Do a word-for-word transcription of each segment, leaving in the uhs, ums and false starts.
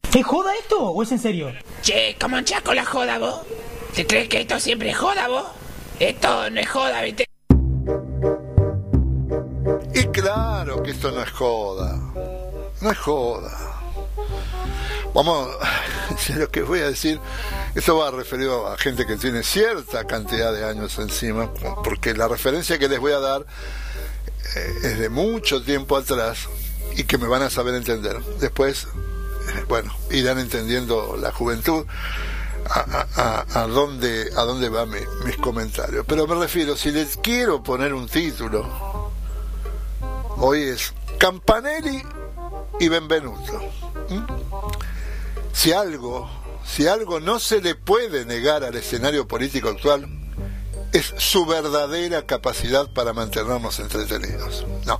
¿Es joda esto o es en serio? Che, ¿cómo anchás con la joda vos? ¿Te crees que esto siempre es joda vos? Esto no es joda, ¿viste? Y claro que esto no es joda. No es joda. Vamos, lo que voy a decir, esto va referido a gente que tiene cierta cantidad de años encima, porque la referencia que les voy a dar eh, es de mucho tiempo atrás y que me van a saber entender. Después, eh, bueno, irán entendiendo la juventud a, a, a, dónde, a dónde van mi, mis comentarios. Pero me refiero, si les quiero poner un título, hoy es Campanelli y Benvenuto. ¿Mm? Si algo, si algo no se le puede negar al escenario político actual, es su verdadera capacidad para mantenernos entretenidos. No.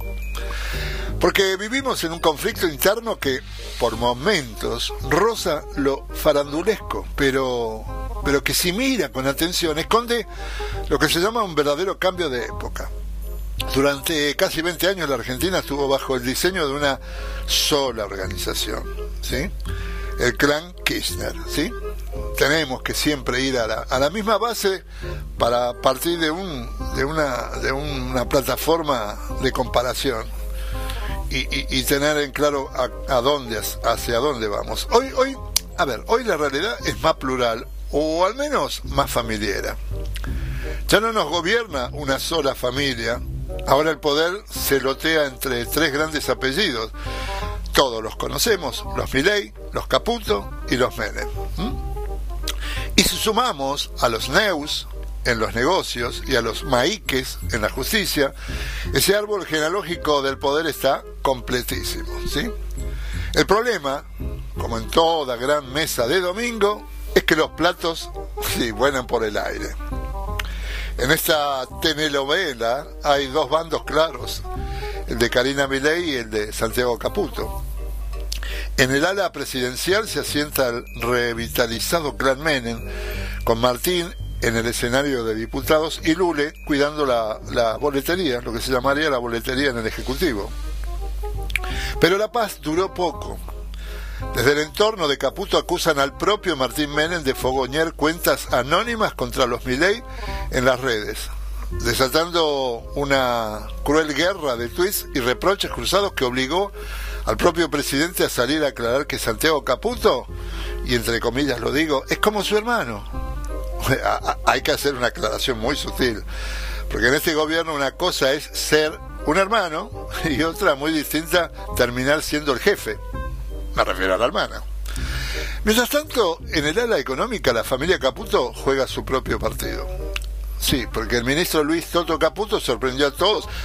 Porque vivimos en un conflicto interno que, por momentos, roza lo farandulesco, pero, pero que si mira con atención, esconde lo que se llama un verdadero cambio de época. Durante casi veinte años la Argentina estuvo bajo el diseño de una sola organización, ¿sí? El clan Kirchner, ¿sí? Tenemos que siempre ir a la, a la misma base para partir de un de una de una plataforma de comparación y, y, y tener en claro a, a dónde hacia dónde vamos. Hoy hoy a ver, hoy la realidad es más plural o al menos más familiar. Ya no nos gobierna una sola familia. Ahora el poder se lotea entre tres grandes apellidos. Todos los conocemos, los Milei, los Caputo y los Menem. ¿Mm? Y si sumamos a los Neus en los negocios y a los Maíques en la justicia, ese árbol genealógico del poder está completísimo, ¿sí? El problema, como en toda gran mesa de domingo, es que los platos sí, vuelan por el aire. En esta telenovela hay dos bandos claros, el de Karina Milei y el de Santiago Caputo. En el ala presidencial se asienta el revitalizado clan Menem, con Martín en el escenario de diputados y Lule cuidando la, la boletería, lo que se llamaría la boletería en el Ejecutivo. Pero la paz duró poco. Desde el entorno de Caputo acusan al propio Martín Menem de fogonear cuentas anónimas contra los Milei en las redes, desatando una cruel guerra de tweets y reproches cruzados que obligó al propio presidente a salir a aclarar que Santiago Caputo, y entre comillas lo digo, es como su hermano. Hay que hacer una aclaración muy sutil, porque en este gobierno una cosa es ser un hermano y otra muy distinta terminar siendo el jefe. Me refiero a la hermana. Mientras tanto, en el ala económica la familia Caputo juega su propio partido. Sí, porque el ministro Luis Toto Caputo sorprendió a todos